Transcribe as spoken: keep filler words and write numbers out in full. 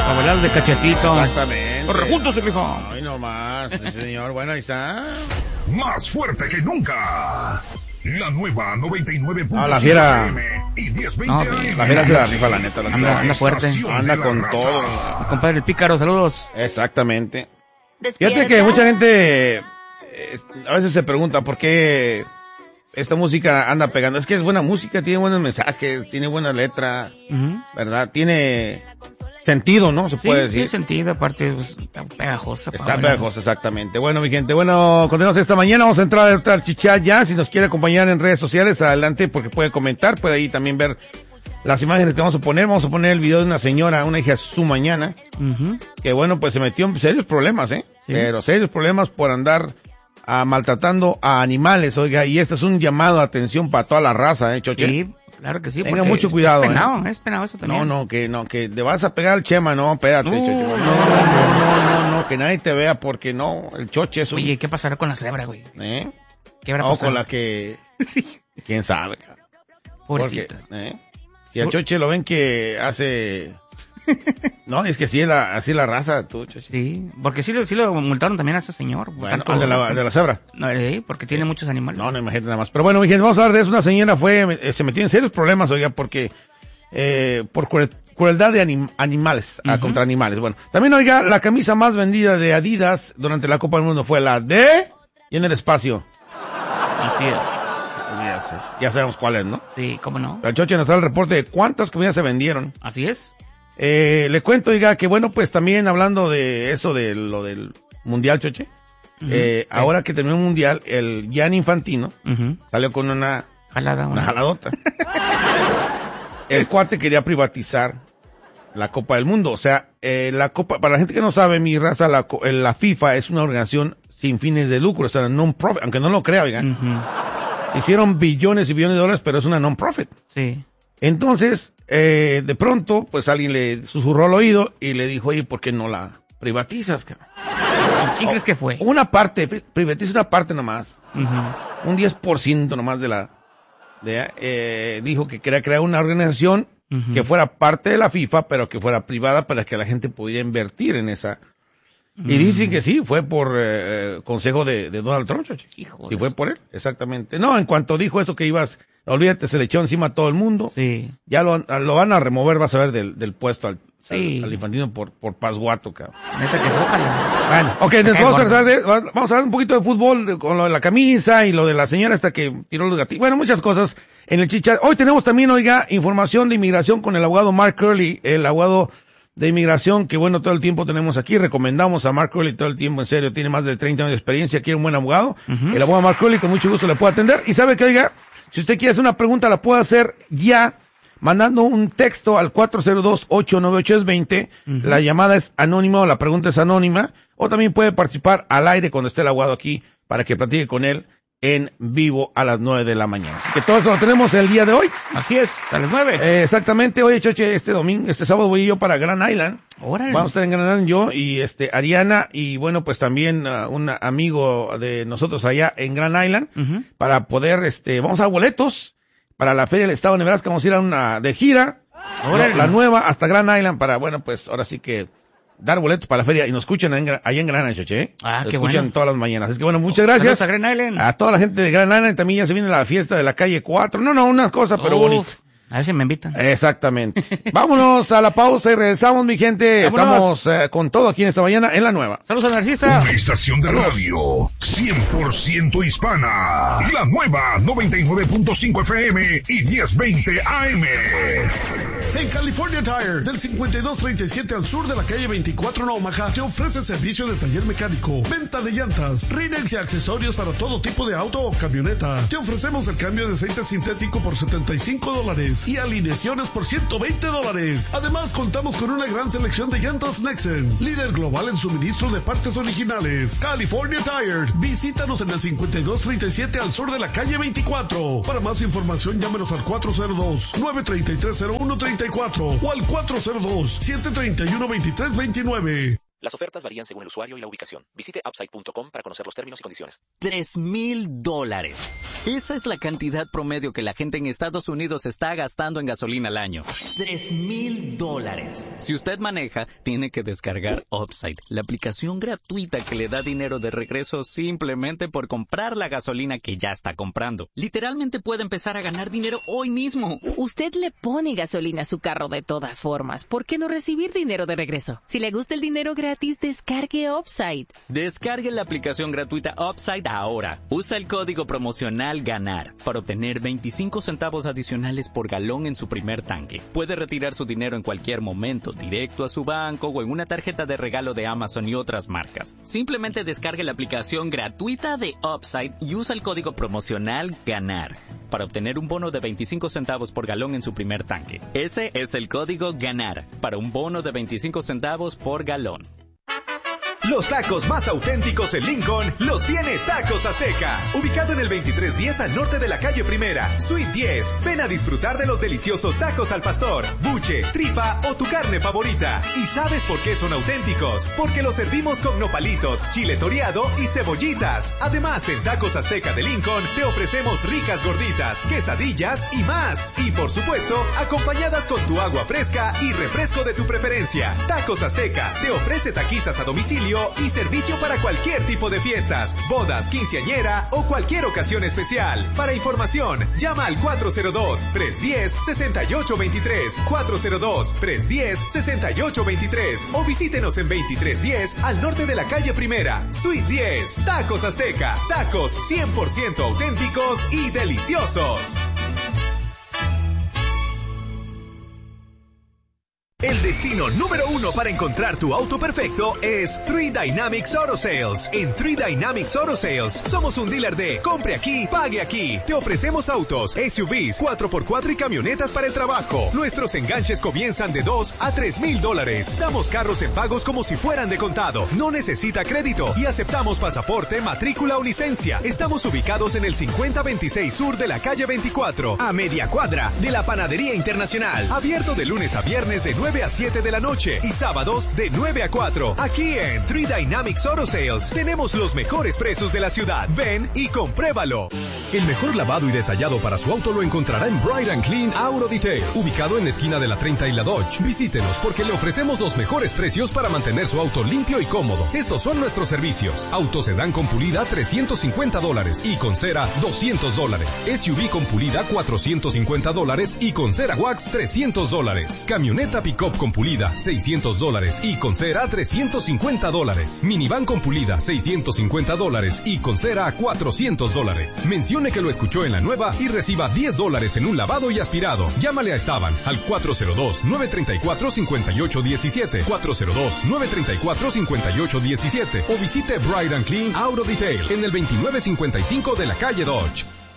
Para bailar de cachetito. Exactamente. Corre juntos, se dijo. Ay, no más, sí, señor. Bueno, ahí está. Más fuerte que nunca. La nueva noventa y nueve punto cinco Ah, la fiera. F M y diez veinte No, A sí, M. La fiera se la rifa, la neta. La Anda, fiera. anda fuerte. Anda con todo. Mi compadre el Pícaro, saludos. Exactamente. Despierta. Fíjate que mucha gente eh, a veces se pregunta por qué esta música anda pegando. Es que es buena música, tiene buenos mensajes, tiene buena letra, Uh-huh. ¿verdad? Tiene sentido, ¿no? Se Sí, puede tiene decir. sentido, aparte pues, está pegajosa. Está pa' bailar. pegajosa, exactamente. Bueno, mi gente, bueno, continuamos esta mañana. Vamos a entrar al chichat ya. Si nos quiere acompañar en redes sociales, adelante, porque puede comentar, puede ahí también ver las imágenes que vamos a poner. Vamos a poner el video de una señora, una hija su mañana, Uh-huh. que bueno, pues se metió en serios problemas, ¿eh? Sí. Pero serios problemas por andar ah, maltratando a animales, oiga, y este es un llamado de atención para toda la raza, ¿eh, Choche? Sí, claro que sí. Tenga porque mucho es- cuidado, Es ¿eh? penado, es penado eso también. No, no, que no, que te vas a pegar al Chema, no, espérate, No, Choche. No, no, no, no, no, no, que nadie te vea porque no, el Choche es un... Oye, ¿qué pasará con la cebra, güey? ¿eh? ¿Qué habrá O pasado? con la que... Sí. ¿Quién sabe? Cara? Pobrecita. Porque, ¿eh? Si a Choche lo ven que hace... No, es que sí es la, así es la raza, tú, Choche. Sí, porque sí, lo- sí lo multaron también a ese señor. Bueno, Tanto- al de la, de la cebra. No, eh, porque tiene muchos animales. No, no imagínate nada más. Pero bueno, mi gente, vamos a hablar de eso. Una señora fue, eh, se metió en serios problemas, oiga, porque, eh, por cruel- crueldad de anim- animales, ah, Ujú. contra animales. Bueno, también, oiga, la camisa más vendida de Adidas durante la Copa del Mundo fue la de, y en el espacio. Así es. Ya, sé, ya sabemos cuál es, ¿no? Sí, ¿cómo no? La Choche nos da el reporte de cuántas comidas se vendieron. Así es. Eh, le cuento, oiga, que bueno, pues también hablando de eso, de lo del Mundial, Choche, Ujú. eh, Sí. ahora que terminó el Mundial, el Gianni Infantino Ujú. salió con una Jalada, Una jaladota. El cuate quería privatizar la Copa del Mundo. O sea, eh, la Copa, para la gente que no sabe, mi raza, la, co- eh, la FIFA es una organización sin fines de lucro, o sea, non-profit, aunque no lo crea, oigan. Ujú. Hicieron billones y billones de dólares, pero es una non-profit. Sí. Entonces, eh, de pronto, pues alguien le susurró al oído y le dijo, oye, ¿por qué no la privatizas, cabrón? ¿Quién crees que fue? Una parte, fi- privatiza una parte nomás. Ujú. Un diez por ciento nomás de la, de, eh, dijo que quería crear una organización Ujú. que fuera parte de la FIFA, pero que fuera privada para que la gente pudiera invertir en esa. Y Mm. dicen que sí, fue por eh, consejo de, de Donald Trump, Choche. Hijo Sí, de fue su- por él, exactamente. No, en cuanto dijo eso que ibas, olvídate, se le echó encima a todo el mundo. Sí. Ya lo, lo van a remover, vas a ver, del, del puesto al, Sí. al, al Infantino por, por pasguato, cabrón. Neta que sí, ojalá. Bueno, ok, Me entonces cae vamos a, gordo. hablar de, vamos a hablar un poquito de fútbol, de- con lo de la camisa y lo de la señora hasta que tiró los gatillos. Bueno, muchas cosas en el chichat. Hoy tenemos también, oiga, información de inmigración con el abogado Mark Curley, el abogado de inmigración que, bueno, todo el tiempo tenemos aquí. Recomendamos a Mark Curley todo el tiempo, en serio, tiene más de treinta años de experiencia, quiere un buen abogado. Ujú. El abogado Mark Curley con mucho gusto le puede atender. Y sabe que, oiga, si usted quiere hacer una pregunta, la puede hacer ya mandando un texto al cuatro cero dos, ocho nueve ocho, dos cero. Ujú. La llamada es anónima o la pregunta es anónima. O también puede participar al aire cuando esté el abogado aquí para que platique con él en vivo a las nueve de la mañana. Así que todo eso lo tenemos el día de hoy. Así es, a las nueve. Eh, exactamente. Oye, Choche, este domingo, este sábado voy yo para Grand Island. Órale. Vamos a estar en Grand Island yo y este Ariana y bueno, pues también uh, un amigo de nosotros allá en Grand Island Ujú. para poder, este, vamos a dar boletos para la Feria del Estado de Nebraska. Vamos a ir a una de gira, Órale. la nueva hasta Grand Island para, bueno, pues ahora sí que dar boletos para la feria y nos escuchan en Gra- allá en Grand Island, Choche, ¿eh? Ah, Nos qué escuchan bueno. todas las mañanas. Es que bueno, muchas Saludos gracias a Grand Island. a toda la gente de Grand Island. También ya se viene la fiesta de la calle cuatro. No, no, unas cosas, pero Uf, bonito. A ver si me invitan. Exactamente. Vámonos a la pausa y regresamos, mi gente. Vámonos. Estamos eh, con todo aquí en esta mañana en la nueva. Saludos a Narcisa. Una estación de radio cien por ciento hispana. La nueva noventa y nueve punto cinco F M y diez veinte A M. En California Tire, del cincuenta y dos treinta y siete al sur de la calle veinticuatro en Omaha, te ofrece servicio de taller mecánico, venta de llantas, rinex y accesorios para todo tipo de auto o camioneta. Te ofrecemos el cambio de aceite sintético por setenta y cinco dólares y alineaciones por ciento veinte dólares. Además, contamos con una gran selección de llantas Nexen, líder global en suministro de partes originales. California Tire, visítanos en el cincuenta y dos treinta y siete al sur de la calle veinticuatro. Para más información, llámenos al cuatro cero dos, nueve tres tres, cero uno tres cuatro o al cuatro cero dos, siete tres uno, dos tres dos nueve. Las ofertas varían según el usuario y la ubicación. Visite upside punto com para conocer los términos y condiciones. Tres mil dólares. Esa es la cantidad promedio que la gente en Estados Unidos está gastando en gasolina al año. Tres mil dólares. Si usted maneja, tiene que descargar Upside, la aplicación gratuita que le da dinero de regreso simplemente por comprar la gasolina que ya está comprando. Literalmente puede empezar a ganar dinero hoy mismo. Usted le pone gasolina a su carro de todas formas. ¿Por qué no recibir dinero de regreso? Si le gusta el dinero gratis, descargue Upside. Descargue la aplicación gratuita Upside ahora. Usa el código promocional GANAR para obtener veinticinco centavos adicionales por galón en su primer tanque. Puede retirar su dinero en cualquier momento, directo a su banco o en una tarjeta de regalo de Amazon y otras marcas. Simplemente descargue la aplicación gratuita de Upside y usa el código promocional GANAR para obtener un bono de veinticinco centavos por galón en su primer tanque. Ese es el código GANAR para un bono de veinticinco centavos por galón. Los tacos más auténticos en Lincoln los tiene Tacos Azteca. Ubicado en el veintitrés diez al norte de la calle Primera, Suite diez. Ven a disfrutar de los deliciosos tacos al pastor, buche, tripa o tu carne favorita. ¿Y sabes por qué son auténticos? Porque los servimos con nopalitos, chile toreado y cebollitas. Además, en Tacos Azteca de Lincoln te ofrecemos ricas gorditas, quesadillas y más. Y por supuesto, acompañadas con tu agua fresca y refresco de tu preferencia. Tacos Azteca te ofrece taquizas a domicilio y servicio para cualquier tipo de fiestas, bodas, quinceañera o cualquier ocasión especial. Para información, llama al cuatro cero dos, tres uno cero, seis ocho dos tres, cuatro cero dos, tres uno cero, seis ocho dos tres o visítenos en veintitrés diez al norte de la calle Primera, Suite diez. Tacos Azteca, tacos cien por ciento auténticos y deliciosos. El destino número uno para encontrar tu auto perfecto es Three Dynamics Auto Sales. En Three Dynamics Auto Sales somos un dealer de compre aquí, pague aquí. Te ofrecemos autos, S U Vs, cuatro por cuatro y camionetas para el trabajo. Nuestros enganches comienzan de dos a tres mil dólares. Damos carros en pagos como si fueran de contado. No necesita crédito y aceptamos pasaporte, matrícula o licencia. Estamos ubicados en el cincuenta veintiséis Sur de la calle veinticuatro, a media cuadra de la Panadería Internacional. Abierto de lunes a viernes de nueve a siete de la noche y sábados de nueve a cuatro. Aquí en Three Dynamics Auto Sales tenemos los mejores precios de la ciudad. Ven y compruébalo. El mejor lavado y detallado para su auto lo encontrará en Bright and Clean Auto Detail, ubicado en la esquina de la treinta y la Dodge. Visítenos porque le ofrecemos los mejores precios para mantener su auto limpio y cómodo. Estos son nuestros servicios: auto sedán con pulida trescientos cincuenta dólares y con cera doscientos dólares. S U V con pulida cuatrocientos cincuenta dólares y con cera wax trescientos dólares. Camioneta pick con pulida seiscientos dólares y con cera trescientos cincuenta dólares. Minivan con pulida seiscientos cincuenta dólares y con cera cuatrocientos dólares. Mencione que lo escuchó en la nueva y reciba diez dólares en un lavado y aspirado. Llámale a Esteban al cuatro cero dos, nueve tres cuatro, cinco ocho uno siete, cuatro cero dos, nueve tres cuatro, cinco ocho uno siete o visite Bright and Clean Auto Detail en el veintinueve cincuenta y cinco de la calle Dodge.